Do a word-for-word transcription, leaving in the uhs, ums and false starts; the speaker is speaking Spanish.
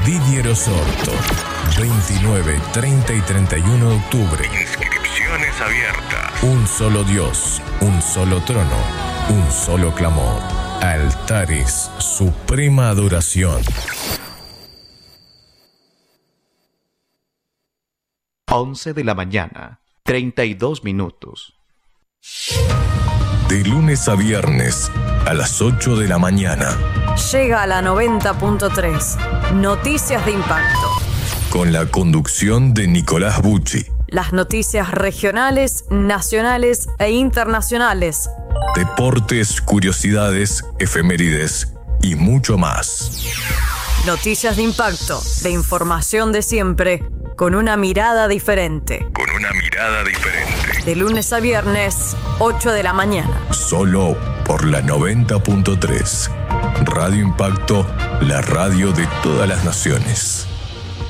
Didier Osorto. veintinueve, treinta y treinta y uno de octubre. Inscripciones abiertas. Un solo Dios, un solo trono, un solo clamor. Altares, suprema adoración. once de la mañana, treinta y dos minutos. De lunes a viernes, a las ocho de la mañana. Llega a la noventa punto tres. Noticias de impacto. Con la conducción de Nicolás Bucci. Las noticias regionales, nacionales e internacionales. Deportes, curiosidades, efemérides y mucho más. Noticias de impacto, de información de siempre, con una mirada diferente. Con una mirada diferente. De lunes a viernes, ocho de la mañana. Solo por la noventa punto tres. Radio Impacto, la radio de todas las naciones.